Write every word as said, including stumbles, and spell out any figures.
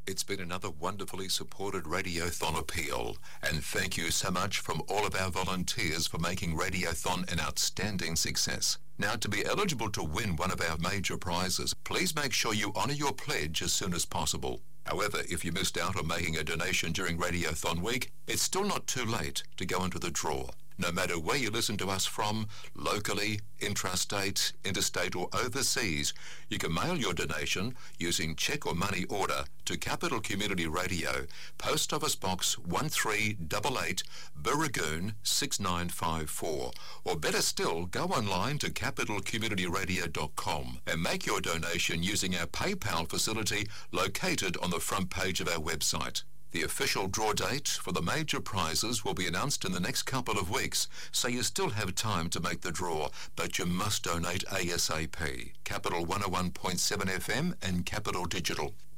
It's been another wonderfully supported Radiothon appeal, and thank you so much from all of our volunteers for making Radiothon an outstanding success. Now, to be eligible to win one of our major prizes, please make sure you honour your pledge as soon as possible. However, if you missed out on making a donation during Radiothon week, it's still not too late to go into the draw. No matter where you listen to us from, locally, intrastate, interstate or overseas, you can mail your donation using cheque or money order to Capital Community Radio, Post Office Box one three eight eight, Burragoon six nine five four. Or better still, go online to capital community radio dot com and make your donation using our PayPal facility located on the front page of our website. The official draw date for the major prizes will be announced in the next couple of weeks, so you still have time to make the draw, but you must donate ASAP. Capital one oh one point seven F M and Capital Digital.